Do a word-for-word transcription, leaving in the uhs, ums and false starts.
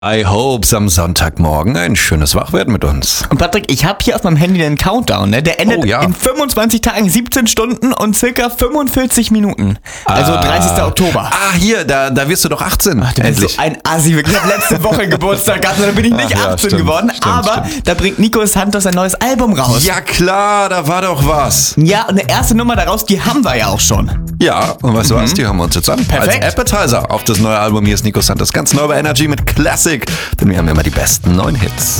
I hope am Sonntagmorgen ein schönes Wachwerden mit uns. Und Patrick, ich habe hier auf meinem Handy einen Countdown, ne? Der endet Oh, ja. in fünfundzwanzig Tagen, siebzehn Stunden und circa fünfundvierzig Minuten. Also Ah. dreißigster Oktober. Ah, hier, da, da wirst du doch achtzehn. Ach, du bist endlich. so ein Assi, wirklich. Ich habe letzte Woche Geburtstag gehabt und dann bin ich nicht Ach ja, achtzehn stimmt, geworden. stimmt, aber stimmt. da bringt Nico Santos ein neues Album raus. Ja klar, da war doch was. Ja, und eine erste Nummer daraus, die haben wir ja auch schon. Ja, und weißt du was, die hören wir uns jetzt an. Perfekt. Als Appetizer auf das neue Album. Hier ist Nico Santos, ganz neu bei Energy mit Classic. Denn wir haben immer die besten neuen Hits.